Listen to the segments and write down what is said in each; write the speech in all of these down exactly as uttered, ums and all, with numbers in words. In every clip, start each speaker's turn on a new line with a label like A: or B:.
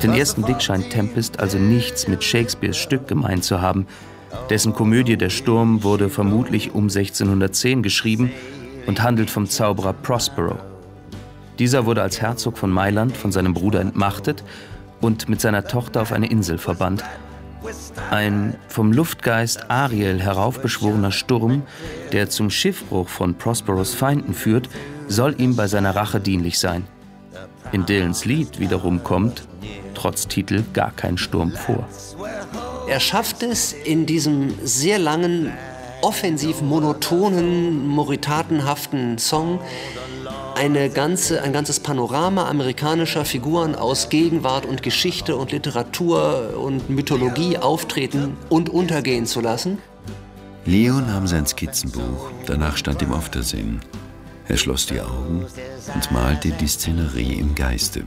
A: den ersten Blick scheint Tempest also nichts mit Shakespeares Stück gemein zu haben. Dessen Komödie Der Sturm wurde vermutlich um sechzehnhundertzehn geschrieben und handelt vom Zauberer Prospero. Dieser wurde als Herzog von Mailand von seinem Bruder entmachtet und mit seiner Tochter auf eine Insel verbannt. Ein vom Luftgeist Ariel heraufbeschworener Sturm, der zum Schiffbruch von Prosperos Feinden führt, soll ihm bei seiner Rache dienlich sein. In Dylans Lied wiederum kommt, trotz Titel, gar kein Sturm vor.
B: Er schafft es in diesem sehr langen, offensiv monotonen, moritatenhaften Song, eine ganze, ein ganzes Panorama amerikanischer Figuren aus Gegenwart und Geschichte und Literatur und Mythologie auftreten und untergehen zu lassen.
C: Leo nahm sein Skizzenbuch, danach stand ihm auf der Sinn. Er schloss die Augen und malte die Szenerie im Geiste.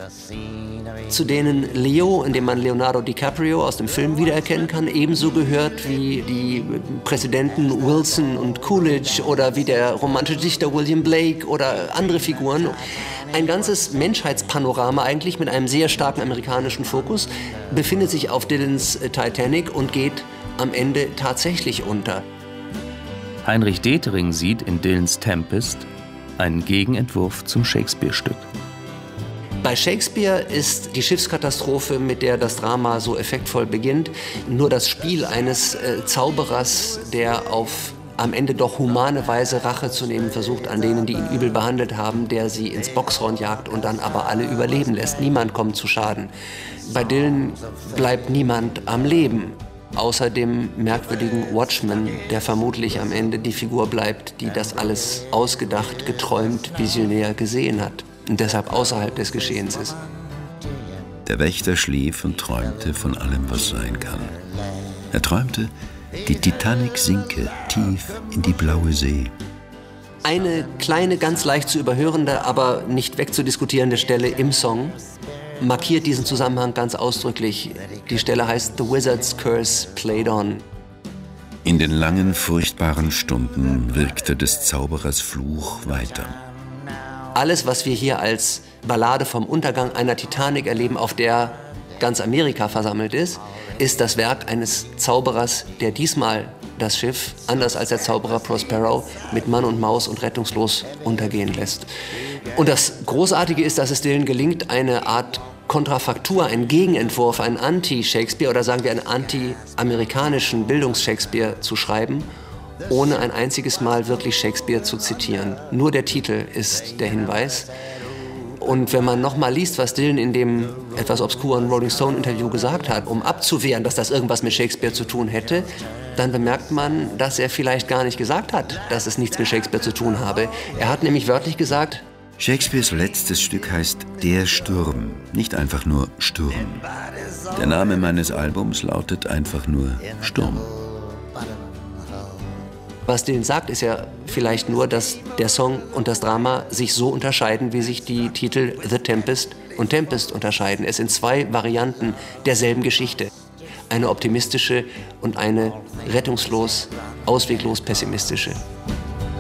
B: Zu denen Leo, in dem man Leonardo DiCaprio aus dem Film wiedererkennen kann, ebenso gehört wie die Präsidenten Wilson und Coolidge oder wie der romantische Dichter William Blake oder andere Figuren. Ein ganzes Menschheitspanorama eigentlich mit einem sehr starken amerikanischen Fokus befindet sich auf Dylans Titanic und geht am Ende tatsächlich unter.
A: Heinrich Detering sieht in Dylans Tempest einen Gegenentwurf zum Shakespeare-Stück.
B: Bei Shakespeare ist die Schiffskatastrophe, mit der das Drama so effektvoll beginnt, nur das Spiel eines äh, Zauberers, der auf am Ende doch humane Weise Rache zu nehmen versucht an denen, die ihn übel behandelt haben, der sie ins Boxhorn jagt und dann aber alle überleben lässt. Niemand kommt zu Schaden. Bei Dylan bleibt niemand am Leben, außer dem merkwürdigen Watchman, der vermutlich am Ende die Figur bleibt, die das alles ausgedacht, geträumt, visionär gesehen hat und deshalb außerhalb des Geschehens ist.
C: Der Wächter schlief und träumte von allem, was sein kann. Er träumte, die Titanic sinke tief in die blaue See.
B: Eine kleine, ganz leicht zu überhörende, aber nicht wegzudiskutierende Stelle im Song markiert diesen Zusammenhang ganz ausdrücklich. Die Stelle heißt The Wizard's Curse Played On.
C: In den langen, furchtbaren Stunden wirkte des Zauberers Fluch weiter.
B: Alles, was wir hier als Ballade vom Untergang einer Titanic erleben, auf der ganz Amerika versammelt ist, ist das Werk eines Zauberers, der diesmal das Schiff, anders als der Zauberer Prospero, mit Mann und Maus und rettungslos untergehen lässt. Und das Großartige ist, dass es Dylan gelingt, eine Art Kontrafaktur, einen Gegenentwurf, einen Anti-Shakespeare oder sagen wir einen anti-amerikanischen Bildungs-Shakespeare zu schreiben, ohne ein einziges Mal wirklich Shakespeare zu zitieren. Nur der Titel ist der Hinweis. Und wenn man noch mal liest, was Dylan in dem etwas obskuren Rolling Stone-Interview gesagt hat, um abzuwehren, dass das irgendwas mit Shakespeare zu tun hätte, dann bemerkt man, dass er vielleicht gar nicht gesagt hat, dass es nichts mit Shakespeare zu tun habe. Er hat nämlich wörtlich gesagt:
C: Shakespeares letztes Stück heißt Der Sturm, nicht einfach nur Sturm. Der Name meines Albums lautet einfach nur Sturm.
B: Was Dylan sagt, ist ja vielleicht nur, dass der Song und das Drama sich so unterscheiden, wie sich die Titel The Tempest und Tempest unterscheiden. Es sind zwei Varianten derselben Geschichte. Eine optimistische und eine rettungslos, ausweglos pessimistische.